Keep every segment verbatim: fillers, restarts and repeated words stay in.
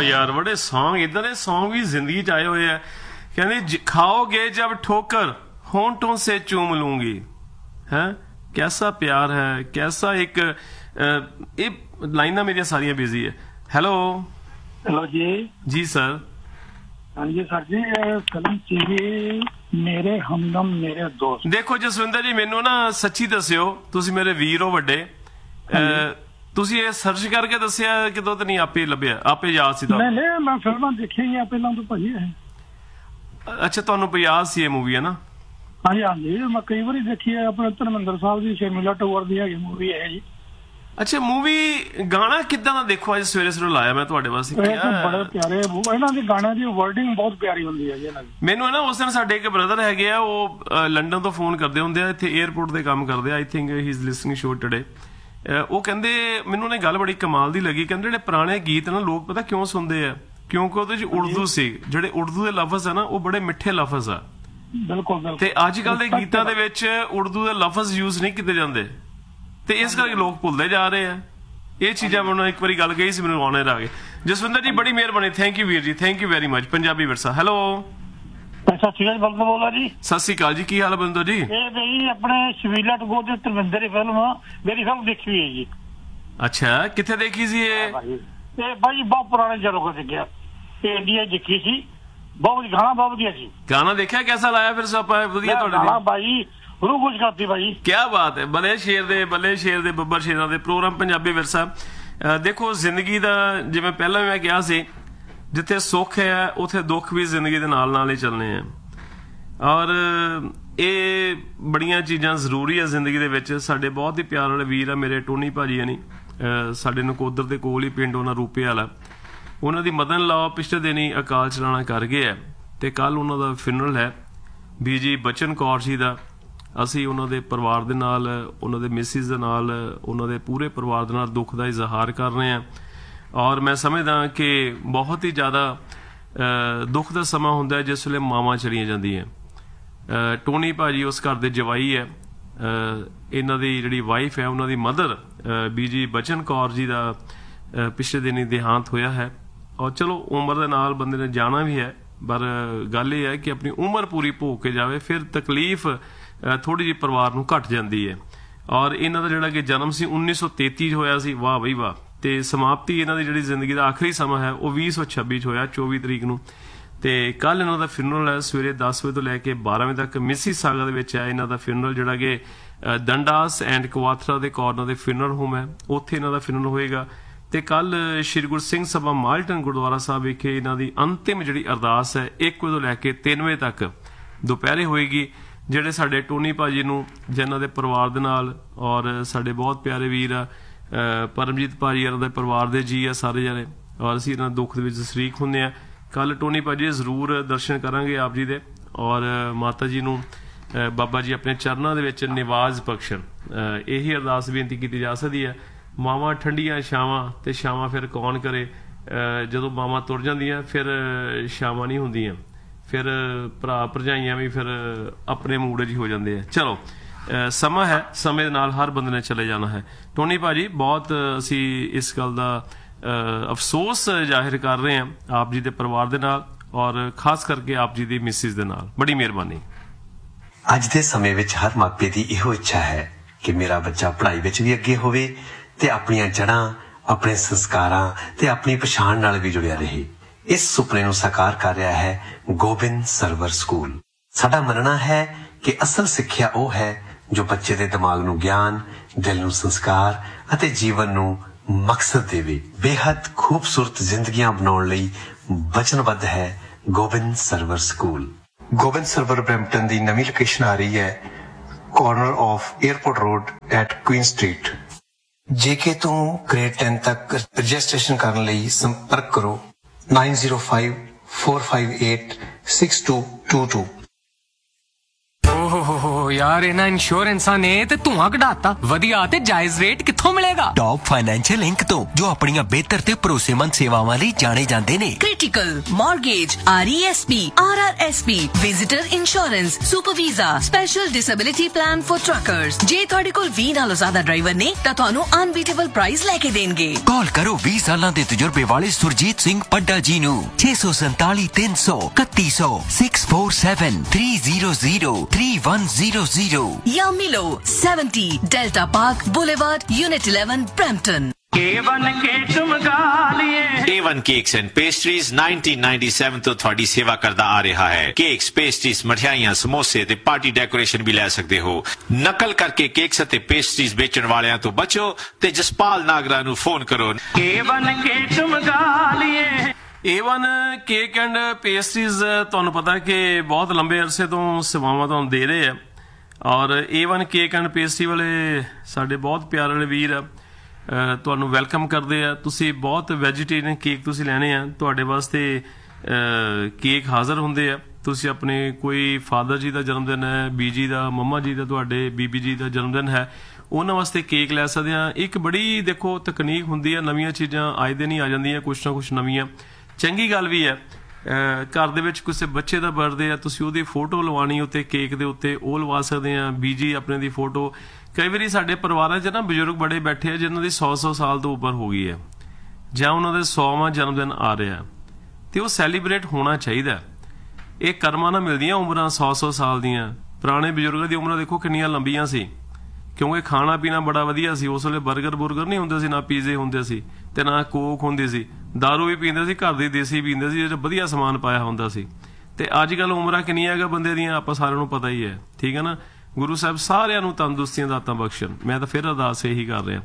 यार बड़े सॉन्ग इधर दे सॉन्ग भी जिंदगी च आए हुए है। कहते खाओगे जब ठोकर होंठों से चूम लूंगी। है कैसा प्यार है, कैसा एक ये लाइना मेरी सारिया बिजी है। हेलो हेलो जी जी सर। हाँ जी सर जी, फिल्म सीगी मेरे हमदम मेरे दोस्त। देखो जसविंदर जी मैनू ना सच्ची दस्यो, तुसी मेरे वीर हो वड्डे, ਤੁਸੀਂ ਇਹ ਸਰਚ ਕਰਕੇ ਦੱਸਿਆ ਕਿਦੋਂ ਤਾਂ ਨਹੀਂ ਆਪੇ ਲੱਭਿਆ, ਆਪੇ ਯਾਦ ਸੀ ਤੁਹਾਨੂੰ? ਨਹੀਂ ਨਹੀਂ ਮੈਂ ਫਿਲਮਾਂ ਦੇਖੀਆਂ ਪਹਿਲਾਂ ਤੋਂ ਭਾਜੀ। ਅੱਛਾ ਤੁਹਾਨੂੰ ਯਾਦ ਸੀ ਇਹ ਮੂਵੀ ਹੈ ਨਾ? ਹਾਂਜੀ ਹਾਂਜੀ ਮੈਂ ਕਈ ਵਾਰੀ ਦੇਖੀ ਹੈ। ਆਪਣੇ ਧਰਮਿੰਦਰ ਸਾਹਿਬ ਦੀ ਸ਼ਰਮੀਲਾ ਟੋਰ ਦੀ ਹੈਗੀ ਮੂਵੀ ਹੈ ਜੀ। ਅੱਛਾ ਮੂਵੀ ਗਾਣਾ ਕਿੱਦਾਂ ਦਾ? ਦੇਖੋ ਅੱਜ ਸਵੇਰੇ ਸਵੇਰੇ ਲਾਇਆ ਮੈਂ ਤੁਹਾਡੇ ਵਾਸਤੇ। ਬੜੇ ਪਿਆਰੇ ਇਹਨਾਂ ਦੇ ਗਾਣਿਆਂ ਦੀ ਵਰਡਿੰਗ ਬਹੁਤ ਪਿਆਰੀ ਹੁੰਦੀ ਹੈ ਜੀ ਇਹਨਾਂ ਦੀ। ਮੈਨੂੰ ਹੈ ਨਾ ਉਸ ਦਿਨ ਸਾਡੇ ਇੱਕ ਬ੍ਰਦਰ ਹੈਗੇ ਆ, ਉਹ ਲੰਡਨ ਤੋਂ ਫੋਨ ਕਰਦੇ ਹੁੰਦੇ ਆ, ਇੱਥੇ 에ਅਰਪੋਰਟ ਦੇ ਕੰਮ ਕਰਦੇ ਆ। I think he is listening show today. ਉਹ ਕਹਿੰਦੇ ਮੈਨੂੰ ਨੇ ਗੱਲ ਬੜੀ ਕਮਾਲ ਦੀ ਲੱਗੀ, ਕਹਿੰਦੇ ਜਿਹੜੇ ਪੁਰਾਣੇ ਗੀਤ ਨਾ ਲੋਕ ਪਤਾ ਕਿਉਂ ਸੁਣਦੇ ਆ? ਕਿਉਂਕਿ ਉਹਦੇ ਚ ਉਰਦੂ ਸੀ, ਜਿਹੜੇ ਉਰਦੂ ਦੇ ਲਫ਼ਜ਼ ਆ ਨਾ ਉਹ ਬੜੇ ਮਿੱਠੇ ਲਫ਼ਜ਼ ਆ। ਬਿਲਕੁਲ। ਤੇ ਅੱਜ ਕੱਲ ਦੇ ਗੀਤਾਂ ਦੇ ਵਿੱਚ ਉਰਦੂ ਦੇ ਲਫ਼ਜ਼ ਯੂਜ਼ ਨਹੀਂ ਕੀਤੇ ਜਾਂਦੇ, ਤੇ ਇਸ ਕਰਕੇ ਲੋਕ ਭੁੱਲਦੇ ਜਾ ਰਹੇ ਆ ਇਹ ਚੀਜ਼ਾਂ। ਮੈਨੂੰ ਇੱਕ ਵਾਰੀ ਗੱਲ ਕਹੀ ਸੀ, ਮੈਨੂੰ ਆਨਰ ਆ ਗਏ। ਜਸਵਿੰਦਰ ਜੀ ਬੜੀ ਮਿਹਰਬਾਨੀ, ਥੈਂਕ ਯੂ ਵੀਰ ਜੀ, thank you very much. Punjabi ਵਿਰਸਾ। ਹੈਲੋ ਸਤਿ ਸ਼੍ਰੀ ਅਕਾਲ, ਬਲਦ ਬੋਲਦਾ ਜੀ। ਸਤਿ ਸ਼੍ਰੀ ਅਕਾਲ ਜੀ, ਕੀ ਹਾਲ ਹੈ ਬੰਦੋ ਜੀ? ਇਹ ਬਈ ਆਪਣੇ ਸ਼ਮੀਲਾ ਟਗੋਰ ਦੀ ਧਰਮਿੰਦਰ ਦੀ ਫਿਲਮ ਮੇਰੀ ਫਿਲਮ ਦੇਖੀ ਹੋਈ ਹੈ ਜੀ। ਅੱਛਾ ਕਿੱਥੇ ਦੇਖੀ ਸੀ ਇਹ? ਇਹ ਬਾਈ ਬਹੁਤ ਪੁਰਾਣੇ ਜਰੋ ਕੋ ਦੇਖਿਆ, ਇਹ ਇੰਡੀਆ ਦੇਖੀ ਸੀ। ਬਹੁਤ ਗਾਣਾ ਬਹੁਤ ਵਧੀਆ ਸੀ। ਗਾਣਾ ਦੇਖਿਆ ਕੈਸਾ ਲਾਇਆ ਫਿਰ ਆਪਾਂ? ਵਧੀਆ ਤੁਹਾਡੇ ਬਾਈ ਰੂਹ ਖੁਸ਼ ਕਰਤੀ ਬਾਈ। ਕੀ ਬਾਤ ਹੈ। ਬੱਲੇ ਸ਼ੇਰ ਦੇ ਬੱਲੇ ਸ਼ੇਰ ਦੇ ਬੱਬਰ ਸ਼ੇਰਾਂ ਦੇ ਪ੍ਰੋਗਰਾਮ ਪੰਜਾਬੀ ਵਿਰਸਾ। ਦੇਖੋ ਜ਼ਿੰਦਗੀ ਦਾ ਜਿਵੇਂ ਪਹਿਲਾਂ ਮੈਂ ਕਿਹਾ ਸੀ, ਜਿੱਥੇ ਸੁੱਖ ਹੈ ਉੱਥੇ ਦੁੱਖ ਵੀ ਜ਼ਿੰਦਗੀ ਦੇ ਨਾਲ ਨਾਲ ਹੀ ਚੱਲਣੇ ਆ, ਔਰ ਇਹ ਬੜੀਆਂ ਚੀਜ਼ਾਂ ਜ਼ਰੂਰੀ ਆ ਜ਼ਿੰਦਗੀ ਦੇ ਵਿੱਚ। ਸਾਡੇ ਬਹੁਤ ਹੀ ਪਿਆਰ ਵਾਲੇ ਵੀਰ ਆ ਮੇਰੇ ਟੋਨੀ ਭਾਜੀ ਨਹੀਂ, ਸਾਡੇ ਨਕੋਦਰ ਦੇ ਕੋਲ ਹੀ ਪਿੰਡ ਉਹਨਾਂ ਰੂਪੇ ਵਾਲਾ। ਉਹਨਾਂ ਦੀ ਮਦਨ ਲਾ ਪਿਛਲੇ ਦਿਨ ਹੀ ਅਕਾਲ ਚਲਾਣਾ ਕਰ ਗਏ ਆ, ਤੇ ਕੱਲ ਉਹਨਾਂ ਦਾ ਫਿਨਰਲ ਹੈ ਬੀਜੀ ਬਚਨ ਕੌਰ ਜੀ ਦਾ। ਅਸੀਂ ਉਹਨਾਂ ਦੇ ਪਰਿਵਾਰ ਦੇ ਨਾਲ, ਉਹਨਾਂ ਦੇ ਮਿਸਿਸ ਦੇ ਨਾਲ, ਉਹਨਾਂ ਦੇ ਪੂਰੇ ਪਰਿਵਾਰ ਦੇ ਨਾਲ ਦੁੱਖ ਦਾ ਇਜ਼ਹਾਰ ਕਰ ਰਹੇ ਹਾਂ। ਔਰ ਮੈਂ ਸਮਝਦਾ ਕਿ ਬਹੁਤ ਹੀ ਜ਼ਿਆਦਾ ਦੁੱਖ ਦਾ ਸਮਾਂ ਹੁੰਦਾ ਜਿਸ ਵੇਲੇ ਮਾਵਾਂ ਚਲੀਆਂ ਜਾਂਦੀਆਂ। ਟੋਨੀ ਭਾਜੀ ਉਸ ਘਰ ਦੇ ਜਵਾਈ ਹੈ, ਇਹਨਾਂ ਦੀ ਜਿਹੜੀ ਵਾਈਫ ਹੈ ਉਹਨਾਂ ਦੀ ਮਦਰ ਬੀਜੀ ਬਚਨ ਕੌਰ ਜੀ ਦਾ ਪਿਛਲੇ ਦਿਨ ਹੀ ਦੇਹਾਂਤ ਹੋਇਆ ਹੈ। ਔਰ ਚਲੋ ਉਮਰ ਦੇ ਨਾਲ ਬੰਦੇ ਨੇ ਜਾਣਾ ਵੀ ਹੈ, ਪਰ ਗੱਲ ਇਹ ਹੈ ਕਿ ਆਪਣੀ ਉਮਰ ਪੂਰੀ ਭੋਗ ਕੇ ਜਾਵੇ, ਫਿਰ ਤਕਲੀਫ ਥੋੜੀ ਜਿਹੀ ਪਰਿਵਾਰ ਨੂੰ ਘਟ ਜਾਂਦੀ ਹੈ। ਔਰ ਇਹਨਾਂ ਦਾ ਜਿਹੜਾ ਕਿ ਜਨਮ ਸੀ ਉੱਨੀ ਸੌ ਤੇਤੀ ਚ ਹੋਇਆ ਸੀ, ਵਾਹ ਬਈ ਵਾਹ, ਤੇ ਸਮਾਪਤੀ ਇਹਨਾਂ ਦੀ ਜਿਹੜੀ ਜ਼ਿੰਦਗੀ ਦਾ ਆਖਰੀ ਸਮਾਂ ਹੈ ਉਹ ਵੀਹ ਸੌ ਛੱਬੀ ਚ ਹੋਇਆ ਚੌਵੀ ਤਰੀਕ ਨੂੰ। ਤੇ ਕੱਲ ਇਹਨਾਂ ਦਾ ਫਿਨਰਲ ਹੈ ਸਵੇਰੇ ਦਸ ਵਜੇ ਤੋਂ ਲੈ ਕੇ ਬਾਰਾਂ ਵਜੇ ਤੱਕ ਮਿਸੀਸਾਗਾ ਦੇ ਵਿੱਚ ਹੈ ਇਹਨਾਂ ਦਾ ਫਿਨਰਲ, ਜਿਹੜਾ ਕਿ ਦੰਡਾਸ ਐਂਡ ਕਵਾਥਰਾ ਦੇ ਕੋਰਨਰ ਦੇ ਫਿਨਰਲ ਹੋਮ ਹੈ, ਉੱਥੇ ਇਹਨਾਂ ਦਾ ਫਿਨਰਲ ਹੋਏਗਾ। ਤੇ ਕੱਲ ਸ਼੍ਰੀ ਗੁਰੂ ਸਿੰਘ ਸਭਾ ਮਾਲਟਨ ਗੁਰਦੁਆਰਾ ਸਾਹਿਬ ਵਿਖੇ ਇਹਨਾਂ ਦੀ ਅੰਤਿਮ ਜਿਹੜੀ ਅਰਦਾਸ ਹੈ ਇੱਕ ਵਜੇ ਤੋਂ ਲੈ ਕੇ ਤਿੰਨ ਵਜੇ ਤੱਕ ਦੁਪਹਿਰੇ ਹੋਏਗੀ। ਜਿਹੜੇ ਸਾਡੇ ਟੋਨੀ ਭਾਜੀ ਨੂੰ, ਜਿਨ੍ਹਾਂ ਦੇ ਪਰਿਵਾਰ ਦੇ ਨਾਲ, ਔਰ ਸਾਡੇ ਬਹੁਤ ਪਿਆਰੇ ਵੀਰ ਆ ਪਰਮਜੀਤ ਭਾਜੀ ਇਹਨਾਂ ਦੇ ਪਰਿਵਾਰ ਦੇ ਜੀ ਆ ਸਾਰੇ ਜਣੇ, ਔਰ ਅਸੀਂ ਇਹਨਾਂ ਦੁੱਖ ਦੇ ਵਿੱਚ ਸ਼ਰੀਕ ਹੁੰਦੇ ਆ। ਕੱਲ ਟੋਨੀ ਭਾਜੀ ਜ਼ਰੂਰ ਦਰਸ਼ਨ ਕਰਾਂਗੇ ਆਪ ਜੀ ਦੇ, ਔਰ ਮਾਤਾ ਜੀ ਨੂੰ ਬਾਬਾ ਜੀ ਆਪਣੇ ਚਰਨਾਂ ਦੇ ਵਿੱਚ ਨਿਵਾਜ਼ ਬਖਸ਼ਣ। ਇਹੀ ਅਰਦਾਸ ਬੇਨਤੀ ਕੀਤੀ ਜਾ ਸਕਦੀ ਹੈ। ਮਾਵਾਂ ਠੰਡੀਆਂ ਛਾਵਾਂ, ਤੇ ਛਾਵਾਂ ਫਿਰ ਕੌਣ ਕਰੇ? ਜਦੋਂ ਮਾਵਾਂ ਤੁਰ ਜਾਂਦੀਆਂ ਫਿਰ ਛਾਵਾਂ ਨਹੀਂ ਹੁੰਦੀਆਂ, ਫਿਰ ਭਰਾ ਭਰਜਾਈਆਂ ਵੀ ਫਿਰ ਆਪਣੇ ਮੂਡ 'ਚ ਹੋ ਜਾਂਦੇ ਆ। ਚਲੋ ਸਮਾਂ ਹੈ, ਸਮੇਂ ਦੇ ਨਾਲ ਹਰ ਬੰਦੇ ਨੇ ਚਲੇ ਜਾਣਾ ਹੈ। ਟੋਨੀ ਭਾਜੀ ਬਹੁਤ ਅਸੀਂ ਇਸ ਗੱਲ ਦਾ ਅਫਸੋਸ ਜ਼ਾਹਿਰ ਕਰ ਰਹੇ ਹਾਂ ਆਪ ਜੀ ਦੇ ਪਰਿਵਾਰ ਦੇ ਨਾਲ, ਔਰ ਖਾਸ ਕਰਕੇ ਆਪ ਜੀ ਦੀ ਮਿਸਿਸ ਦੇ ਨਾਲ। ਬੜੀ ਮਿਹਰਬਾਨੀ। ਅੱਜ ਦੇ ਸਮੇਂ ਵਿੱਚ ਹਰ ਮਾਪੇ ਦੀ ਇਹੋ ਇੱਛਾ ਹੈ ਕਿ ਮੇਰਾ ਬੱਚਾ ਪੜ੍ਹਾਈ ਵਿੱਚ ਵੀ ਅੱਗੇ ਹੋਵੇ ਤੇ ਆਪਣੀਆਂ ਜੜ੍ਹਾਂ, ਆਪਣੇ ਸੰਸਕਾਰਾਂ ਤੇ ਆਪਣੀ ਪਛਾਣ ਨਾਲ ਵੀ ਜੁੜਿਆ ਰਹੇ। ਇਸ ਸੁਪਨੇ ਨੂੰ ਸਾਕਾਰ ਕਰ ਰਿਹਾ ਹੈ ਗੋਬਿੰਦ ਸਰਵਰ ਸਕੂਲ। ਸਾਡਾ ਮੰਨਣਾ ਹੈ ਕਿ ਅਸਲ ਸਿੱਖਿਆ ਉਹ ਹੈ ਜੋ ਬੱਚੇ ਦੇ ਦਿਮਾਗ ਨੂੰ ਗਿਆਨ, ਦਿਲ ਨੂੰ ਸੰਸਕਾਰ ਅਤੇ ਜੀਵਨ ਨੂੰ ਮਕਸਦ ਦੇਵੇ। ਬੇਹੱਦ ਖੂਬਸੂਰਤ ਜ਼ਿੰਦਗੀਆਂ ਬਣਾਉਣ ਲਈ ਵਚਨਬੱਧ ਹੈ Gobind server school. Gobind server Brampton ਦੀ ਨਵੀਂ ਲੋਕੇਸ਼ਨ ਆ ਰਹੀ ਹੈ, corner of airport road at Queen street. ਜੇ ਕਿ ਤੂੰ ਗ੍ਰੇਡ ਟੈਨ ਤੱਕ ਰਜਿਸਟ੍ਰੇਸ਼ਨ ਕਰਨ ਲਈ ਸੰਪਰਕ ਕਰੋ nine zero five four five eight six to to to. ਓਹ ਓ ਯਾਰ ਇਹਨਾਂ ਇੰਸ਼ੋਰੈਂਸਾਂ ਨੇ ਤੇ ਧੂਆਂ ਕਢਾਤਾ। ਵਧੀਆ ਤੇ ਜਾਇਜ਼ ਰੇਟ ਕਿੱਥੋਂ ਮਿਲੇਗਾ? ਟੌਪ ਫਾਈਨੈਂਸ਼ੀਅਲ ਇੰਕ ਤੋਂ, ਜੋ ਆਪਣੀਆਂ ਬਿਹਤਰ ਤੇ ਭਰੋਸੇਮੰਦ ਸੇਵਾਵਾਂ ਲਈ ਜਾਣੇ ਜਾਂਦੇ ਨੇ। Critical, mortgage, R E S P, R R S P, visitor insurance, super visa, special disability plan for truckers. ਜੇ ਤੁਹਾਡੇ ਕੋਲ ਵੀਹ ਨਾਲੋਂ ਜ਼ਿਆਦਾ ਡਰਾਈਵਰ ਨੇ ਤਾਂ ਤੁਹਾਨੂੰ ਅਨਬੀਟੇਬਲ ਪ੍ਰਾਈਸ ਲੈ ਕੇ ਦੇਣਗੇ। ਕਾਲ ਕਰੋ ਵੀਹ ਸਾਲਾਂ ਦੇ ਤਜਰਬੇ ਵਾਲੇ ਸੁਰਜੀਤ ਸਿੰਘ ਪੱਡਾ ਜੀ ਨੂੰ ਛੇ ਸੌ ਸੰਤਾਲੀ ਤਿੰਨ ਸੌ ਇਕੱਤੀ ਸੌ six four seven three zero zero three one zero zero ਜਾਂ ਮਿਲੋ seventy delta park boulevard, unit eleven, Brampton. A one Cakes and Pastries nineteen ninety-seven ਤੋਂ ਤੁਹਾਡੀ ਸੇਵਾ ਕਰਦਾ ਆ ਰਿਹਾ ਹੈ। ਕੇਕਸ, ਪੇਸਟਰੀਜ਼, ਮਠਿਆਈਆਂ, ਸਮੋਸੇ ਤੇ ਪਾਰਟੀ ਡੈਕੋਰੇਸ਼ਨ ਵੀ ਲੈ ਸਕਦੇ ਹੋ। ਨਕਲ ਕਰਕੇ ਕੇਕਸ ਅਤੇ ਪੇਸਟਰੀਜ਼ ਵੇਚਣ ਵਾਲਿਆਂ ਤੋਂ ਬਚੋ ਤੇ ਜਸਪਾਲ ਨਾਗਰਾ ਨੂੰ ਫੋਨ ਕਰੋ। A one cake and pastries ਤੁਹਾਨੂੰ ਪਤਾ ਕਿ ਬਹੁਤ ਲੰਬੇ ਅਰਸੇ ਤੋਂ ਸੇਵਾਵਾਂ ਤੁਹਾਨੂੰ ਦੇ ਰਹੇ ਆ, ਔਰ A one cake and pastry ਵਾਲੇ ਸਾਡੇ ਬਹੁਤ ਪਿਆਰੇ ਵਾਲੇ ਵੀਰ ਆ, ਤੁਹਾਨੂੰ ਵੈਲਕਮ ਕਰਦੇ ਆ। ਤੁਸੀਂ ਬਹੁਤ ਵੈਜੀਟੇਰੀਅਨ ਕੇਕ ਤੁਸੀਂ ਲੈਣੇ ਆ, ਤੁਹਾਡੇ ਵਾਸਤੇ ਕੇਕ ਹਾਜ਼ਰ ਹੁੰਦੇ ਆ। ਤੁਸੀਂ ਆਪਣੇ ਕੋਈ ਫਾਦਰ ਜੀ ਦਾ ਜਨਮ ਦਿਨ ਹੈ, ਬੀਜੀ ਦਾ, ਮੰਮਾ ਜੀ ਦਾ, ਤੁਹਾਡੇ ਬੀਬੀ ਜੀ ਦਾ ਜਨਮ ਦਿਨ ਹੈ, ਉਹਨਾਂ ਵਾਸਤੇ ਕੇਕ ਲੈ ਸਕਦੇ ਆ। ਇੱਕ ਬੜੀ ਦੇਖੋ ਤਕਨੀਕ ਹੁੰਦੀ ਆ, ਨਵੀਆਂ ਚੀਜ਼ਾਂ ਆਏ ਦਿਨ ਹੀ ਆ ਜਾਂਦੀਆਂ, ਕੁਛ ਨਾ ਕੁਛ ਨਵੀਆਂ। ਚੰਗੀ ਗੱਲ ਵੀ ਹੈ, ਘਰ ਦੇ ਵਿੱਚ ਕਿਸੇ ਬੱਚੇ ਦਾ ਬਰਥਡੇ ਆ, ਤੁਸੀਂ ਉਹਦੀ ਫੋਟੋ ਲਵਾਉਣੀ ਉੱਤੇ ਕੇਕ ਦੇ ਉੱਤੇ, ਉਹ ਲਵਾ ਸਕਦੇ ਆ। ਬੀਜੀ ਆਪਣੇ ਦੀ ਫੋਟੋ। ਕਈ ਵਾਰੀ ਸਾਡੇ ਪਰਿਵਾਰਾਂ 'ਚ ਨਾ ਬਜ਼ੁਰਗ ਬੜੇ ਬੈਠੇ ਆ ਜਿਨ੍ਹਾਂ ਦੀ ਸੌ ਸੌ ਸਾਲ ਤੋਂ ਉੱਪਰ ਹੋ ਗਈ ਹੈ, ਜਾਂ ਉਹਨਾਂ ਦੇ ਸੌਵਾਂ ਜਨਮ ਦਿਨ ਆ ਰਿਹਾ, ਤੇ ਉਹ ਸੈਲੀਬ੍ਰੇਟ ਹੋਣਾ ਚਾਹੀਦਾ। ਇਹ ਕਰਮਾਂ ਨਾਲ ਮਿਲਦੀਆਂ ਉਮਰਾਂ ਸੌ ਸੌ ਸਾਲ ਦੀਆਂ। ਪੁਰਾਣੇ ਬਜ਼ੁਰਗਾਂ ਦੀ ਉਮਰਾਂ ਦੇਖੋ ਕਿੰਨੀਆਂ ਲੰਬੀਆਂ ਸੀ, ਕਿਉਂਕਿ ਖਾਣਾ ਪੀਣਾ ਬੜਾ ਵਧੀਆ ਸੀ। ਉਸ ਵੇਲੇ ਬਰਗਰ ਬੁਰਗਰ ਨਹੀਂ ਹੁੰਦੇ ਸੀ, ਨਾ ਪੀਜ਼ੇ ਹੁੰਦੇ ਸੀ, ਤੇ ਨਾ ਕੋਕ ਹੁੰਦੀ ਸੀ। ਦਾਰੂ ਵੀ ਪੀਂਦੇ ਸੀ, ਘਰ ਦੀ ਦੇਸੀ ਪੀਂਦੇ ਸੀ, ਜਿਹੜਾ ਵਧੀਆ ਸਮਾਨ ਪਾਇਆ ਹੁੰਦਾ ਸੀ। ਤੇ ਅੱਜ ਕੱਲ ਉਮਰਾਂ ਕਿੰਨੀਆਂ ਹੈਗਾ ਬੰਦੇ ਦੀਆਂ, ਆਪਾਂ ਸਾਰਿਆਂ ਨੂੰ ਪਤਾ ਹੀ ਹੈ, ਠੀਕ ਹੈ ਨਾ। ਗੁਰੂ ਸਾਹਿਬ ਸਾਰਿਆਂ ਨੂੰ ਤੰਦਰੁਸਤੀਆਂ ਦਾਤਾਂ ਬਖਸ਼ਣ। ਮੈਂ ਤਾਂ ਫਿਰ ਅਰਦਾਸ ਇਹੀ ਕਰ ਰਿਹਾ।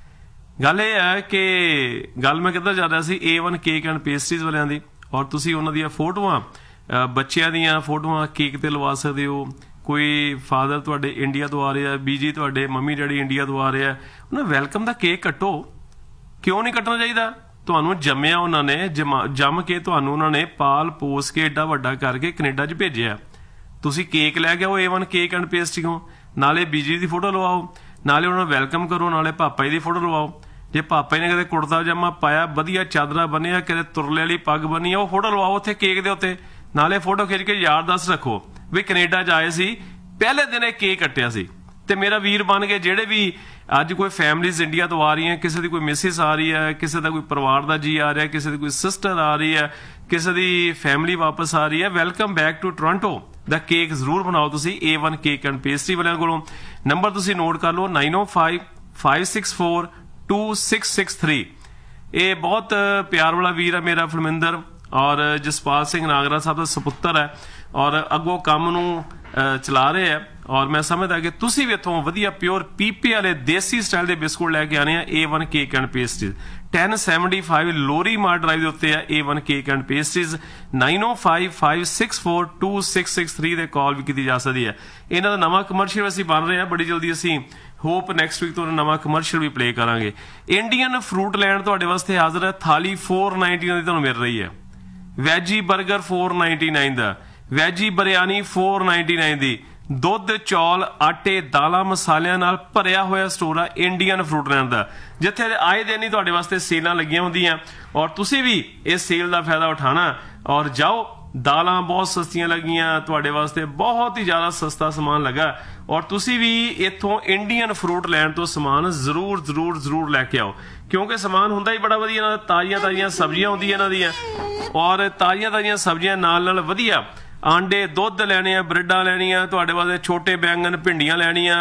ਗੱਲ ਇਹ ਹੈ ਕਿ ਗੱਲ ਮੈਂ ਕਿੱਧਰ ਜਾ ਰਿਹਾ ਸੀ, A one cake and pastries ਵਾਲਿਆਂ ਦੀ, ਔਰ ਤੁਸੀਂ ਉਹਨਾਂ ਦੀਆਂ ਫੋਟੋਆਂ, ਬੱਚਿਆਂ ਦੀਆਂ ਫੋਟੋਆਂ ਕੇਕ ਤੇ ਲਵਾ ਸਕਦੇ ਹੋ। ਕੋਈ ਫਾਦਰ ਤੁਹਾਡੇ ਇੰਡੀਆ ਤੋਂ ਆ ਰਿਹਾ, ਬੀਜੀ ਤੁਹਾਡੇ ਮੰਮੀ ਡੈਡੀ ਇੰਡੀਆ ਤੋਂ ਆ ਰਿਹਾ, ਉਹਨਾਂ ਵੈਲਕਮ ਦਾ ਕੇਕ ਕੱਟੋ। ਕਿਉਂ ਨਹੀਂ ਕੱਟਣਾ ਚਾਹੀਦਾ? ਤੁਹਾਨੂੰ ਜੰਮਿਆ ਉਹਨਾਂ ਨੇ, ਜੰਮ ਕੇ ਤੁਹਾਨੂੰ ਉਹਨਾਂ ਨੇ ਪਾਲ ਪੋਸ ਕੇ ਏਡਾ ਵੱਡਾ ਕਰਕੇ ਕੈਨੇਡਾ 'ਚ ਭੇਜਿਆ। ਤੁਸੀਂ ਕੇਕ ਲੈ ਕੇ ਆਓ A one cake and pastry ਤੋਂ, ਨਾਲੇ ਬੀਜੀ ਦੀ ਫੋਟੋ ਲਵਾਓ, ਨਾਲੇ ਉਹਨਾਂ ਨੂੰ ਵੈਲਕਮ ਕਰੋ, ਨਾਲੇ ਪਾਪਾ ਜੀ ਦੀ ਫੋਟੋ ਲਵਾਓ। ਜੇ ਪਾਪਾ ਜੀ ਨੇ ਕਦੇ ਕੁੜਤਾ ਜਾਮਾ ਪਾਇਆ, ਵਧੀਆ ਚਾਦਰਾ ਬੰਨਿਆ, ਕਦੇ ਤੁਰਲੇ ਵਾਲੀ ਪੱਗ ਬੰਨੀ, ਉਹ ਫੋਟੋ ਲਵਾਓ ਉੱਥੇ ਕੇਕ ਦੇ ਉੱਤੇ, ਨਾਲੇ ਫੋਟੋ ਖਿੱਚ ਕੇ ਯਾਦ ਦੱਸ ਰੱਖੋ ਵੀ ਕੈਨੇਡਾ 'ਚ ਆਏ ਸੀ, ਪਹਿਲੇ ਦਿਨ ਇਹ ਕੇਕ ਕੱਟਿਆ ਸੀ। ਤੇ ਮੇਰਾ ਵੀਰ ਬਣ ਕੇ ਜਿਹੜੇ ਵੀ ਅੱਜ ਕੋਈ ਫੈਮਲੀਜ਼ ਇੰਡੀਆ ਤੋਂ ਆ ਰਹੀਆਂ, ਕਿਸੇ ਦੀ ਕੋਈ ਮਿਸਿਸ ਆ ਰਹੀ ਹੈ, ਕਿਸੇ ਦਾ ਕੋਈ ਪਰਿਵਾਰ ਦਾ ਜੀ ਆ ਰਿਹਾ, ਕਿਸੇ ਦੀ ਕੋਈ ਸਿਸਟਰ ਆ ਰਹੀ ਹੈ, ਕਿਸੇ ਦੀ ਫੈਮਿਲੀ ਵਾਪਸ ਆ ਰਹੀ ਹੈ, welcome back to Toronto the cake ਜ਼ਰੂਰ ਬਣਾਓ ਤੁਸੀਂ A one cake and pastry ਵਾਲਿਆਂ ਕੋਲੋਂ। ਨੰਬਰ ਤੁਸੀਂ ਨੋਟ ਕਰ ਲਓ ਨਾਈਨ ਓ five five six four two six six three. ਇਹ ਬਹੁਤ ਪਿਆਰ ਵਾਲਾ ਵੀਰ ਹੈ ਮੇਰਾ ਫਰਮਿੰਦਰ, ਔਰ ਜਸਪਾਲ ਸਿੰਘ ਨਾਗਰਾ ਸਾਹਿਬ ਦਾ ਸਪੁੱਤਰ ਹੈ, ਔਰ ਅੱਗੋਂ ਕੰਮ ਨੂੰ ਚਲਾ ਰਹੇ ਆ। ਔਰ ਮੈਂ ਸਮਝਦਾ ਕਿ ਤੁਸੀਂ ਵੀ ਇੱਥੋਂ ਵਧੀਆ ਪਿਓਰ ਪੀਪੇ ਵਾਲੇ ਦੇਸੀ ਸਟਾਈਲ ਦੇ ਬਿਸਕੁਟ ਲੈ ਕੇ ਆਣੇ ਆ A one cake and pastries. ten seventy-five ਲੋਰੀ ਮਾਰ ਡਰਾਈਵ ਦੇ ਉੱਤੇ ਆ A one cake and pastries. Nine O five five six four two six six three ਦੇ ਕਾਲ ਵੀ ਕੀਤੀ ਜਾ ਸਕਦੀ ਹੈ। ਇਹਨਾਂ ਦਾ ਨਵਾਂ ਕਮਰਸ਼ੀਅਲ ਅਸੀਂ ਬਣ ਰਹੇ ਆ, ਬੜੀ ਜਲਦੀ ਅਸੀਂ ਹੋਪ ਨੈਕਸਟ ਵੀਕ ਤੋਂ ਨਵਾਂ ਕਮਰਸ਼ੀਅਲ ਵੀ ਪਲੇ ਕਰਾਂਗੇ। ਇੰਡੀਅਨ ਫਰੂਟ ਲੈਂਡ ਤੁਹਾਡੇ ਵਾਸਤੇ ਹਾਜ਼ਰ ਹੈ। ਥਾਲੀ four ninety-nine ਦੀ ਤੁਹਾਨੂੰ ਮਿਲ ਰਹੀ ਹੈ। ਵੈਜੀ 버ਗਰ four ninety-nine ਦਾ, ਵੈਜੀ ਬਿਰਿਆਨੀ four ninety-nine ਦੀ। ਦੁੱਧ, ਚੌਲ, ਆਟੇ, ਦਾਲਾਂ, ਮਸਾਲਿਆਂ ਨਾਲ ਭਰਿਆ ਹੋਇਆ ਸਟੋਰ ਆ ਇੰਡੀਅਨ ਫਰੂਟ ਲੈਂਡ ਦਾ, ਜਿੱਥੇ ਆਏ ਦਿਨ ਹੀ ਤੁਹਾਡੇ ਵਾਸਤੇ ਸੇਲਾਂ ਲੱਗੀਆਂ ਹੁੰਦੀਆਂ, ਔਰ ਤੁਸੀਂ ਵੀ ਇਸ ਸੇਲ ਦਾ ਫਾਇਦਾ ਉਠਾਣਾ। ਔਰ ਜਾਓ, ਦਾਲਾਂ ਬਹੁਤ ਸਸਤੀਆਂ ਲੱਗੀਆਂ ਤੁਹਾਡੇ ਵਾਸਤੇ, ਬਹੁਤ ਹੀ ਜ਼ਿਆਦਾ ਸਸਤਾ ਸਮਾਨ ਲੱਗਾ, ਔਰ ਤੁਸੀਂ ਵੀ ਇੱਥੋਂ ਇੰਡੀਅਨ ਫਰੂਟ ਲੈਂਡ ਤੋਂ ਸਮਾਨ ਜ਼ਰੂਰ ਜ਼ਰੂਰ ਜ਼ਰੂਰ ਲੈ ਕੇ ਆਓ, ਕਿਉਂਕਿ ਸਮਾਨ ਹੁੰਦਾ ਹੀ ਬੜਾ ਵਧੀਆ। ਇਹਨਾਂ ਦਾ ਤਾਜ਼ੀਆਂ ਤਾਜ਼ੀਆਂ ਸਬਜ਼ੀਆਂ ਹੁੰਦੀਆਂ ਇਹਨਾਂ ਦੀਆਂ, ਔਰ ਤਾਜ਼ੀਆਂ ਤਾਜ਼ੀਆਂ ਸਬਜ਼ੀਆਂ ਨਾਲ ਨਾਲ ਵਧੀਆ ਆਂਡੇ, ਦੁੱਧ ਲੈਣੇ ਆ, ਬ੍ਰੈਡਾਂ ਲੈਣੀਆਂ ਤੁਹਾਡੇ ਵਾਸਤੇ, ਛੋਟੇ ਬੈਂਗਣ, ਭਿੰਡੀਆਂ ਲੈਣੀਆਂ,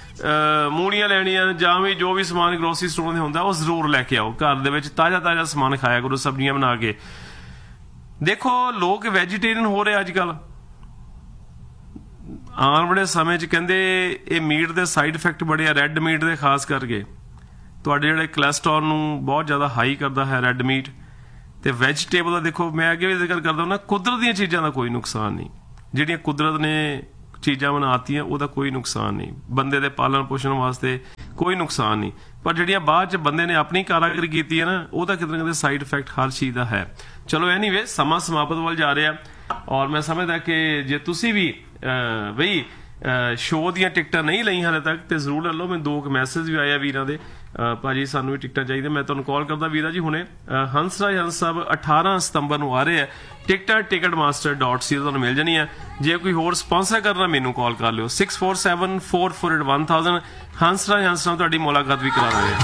ਮੂਲੀਆਂ ਲੈਣੀਆਂ, ਜਾਂ ਵੀ ਜੋ ਵੀ ਸਮਾਨ ਗਰੋਸਰੀ ਸਟੋਰ ਦੇ ਹੁੰਦਾ ਉਹ ਜ਼ਰੂਰ ਲੈ ਕੇ ਆਓ। ਘਰ ਦੇ ਵਿੱਚ ਤਾਜ਼ਾ ਤਾਜ਼ਾ ਸਮਾਨ ਖਾਇਆ ਕਰੋ, ਸਬਜ਼ੀਆਂ ਬਣਾ ਕੇ। ਦੇਖੋ, ਲੋਕ ਵੈਜੀਟੇਰੀਅਨ ਹੋ ਰਹੇ ਅੱਜ ਕੱਲ। ਆਉਣ ਵਾਲੇ ਸਮੇਂ 'ਚ ਕਹਿੰਦੇ ਇਹ ਮੀਟ ਦੇ ਸਾਈਡ ਇਫੈਕਟ ਬੜੇ ਆ, ਰੈੱਡ ਮੀਟ ਦੇ ਖਾਸ ਕਰਕੇ ਤੁਹਾਡੇ ਜਿਹੜੇ ਕੋਲੈਸਟਰੋਲ ਨੂੰ ਬਹੁਤ ਜ਼ਿਆਦਾ ਹਾਈ ਕਰਦਾ ਹੈ ਰੈੱਡ ਮੀਟ। ਤੇ ਵੈਜੀਟੇਬਲ ਦਾ ਦੇਖੋ, ਮੈਂ ਅੱਗੇ ਵੀ ਜ਼ਿਕਰ ਕਰਦਾ ਹੁੰਦਾ, ਕੁਦਰਤ ਦੀਆਂ ਚੀਜ਼ਾਂ ਦਾ ਕੋਈ ਨੁਕਸਾਨ ਨਹੀਂ। ਜਿਹੜੀਆਂ ਕੁਦਰਤ ਨੇ ਚੀਜ਼ਾਂ ਬਣਾਤੀਆਂ ਉਹਦਾ ਕੋਈ ਨੁਕਸਾਨ ਨਹੀਂ, ਬੰਦੇ ਦੇ ਪਾਲਣ ਪੋਸ਼ਣ ਵਾਸਤੇ ਕੋਈ ਨੁਕਸਾਨ ਨਹੀਂ। ਪਰ ਜਿਹੜੀਆਂ ਬਾਅਦ 'ਚ ਬੰਦੇ ਨੇ ਆਪਣੀ ਕਾਰਾਗਰੀ ਕੀਤੀ ਹੈ ਨਾ, ਉਹਦਾ ਕਿਤੇ ਨਾ ਕਿਤੇ ਸਾਈਡ ਇਫੈਕਟ ਹਰ ਚੀਜ਼ ਦਾ ਹੈ। ਚਲੋ ਐਨੀਵੇ, ਸਮਾਂ ਸਮਾਪਤ ਵੱਲ ਜਾ ਰਿਹਾ, ਔਰ ਮੈਂ ਸਮਝਦਾ ਕਿ ਜੇ ਤੁਸੀਂ ਵੀ ਬਈ ਸ਼ੋਅ ਦੀਆਂ ਟਿਕਟਾਂ ਨਹੀਂ ਲਈਆਂ ਹਾਲੇ ਤੱਕ ਤੇ ਜ਼ਰੂਰ ਲੈ ਲਓ। ਮੈਨੂੰ ਦੋ ਕੁ ਮੈਸੇਜ ਵੀ ਆਏ ਆ ਵੀਰਾਂ ਦੇ, ਭਾਜੀ ਸਾਨੂੰ ਵੀ ਟਿਕਟਾਂ ਚਾਹੀਦੀਆਂ। ਮੈਂ ਤੁਹਾਨੂੰ ਕਾਲ ਕਰਦਾ ਵੀਰਾ ਜੀ ਹੁਣੇ। ਹੰਸਰਾਜ ਹੰਸ ਸਾਹਿਬ ਅਠਾਰਾਂ ਸਤੰਬਰ ਨੂੰ ਆ ਰਹੇ ਆ। ਟਿਕਟਾਂ ਟਿਕਟ ਮਾਸਟਰ ਡਾਟ ਸੀ ਤੁਹਾਨੂੰ ਮਿਲ ਜਾਣੀ ਆ। ਜੇ ਕੋਈ ਹੋਰ ਸਪਾਂਸਰ ਕਰਨਾ ਮੈਨੂੰ ਕਾਲ ਕਰ ਲਿਓ six four seven four four eight one thousand. Hansraj Hans ਨਾਲ ਤੁਹਾਡੀ ਮੁਲਾਕਾਤ ਵੀ ਕਰਾ ਦਾਂਗੇ।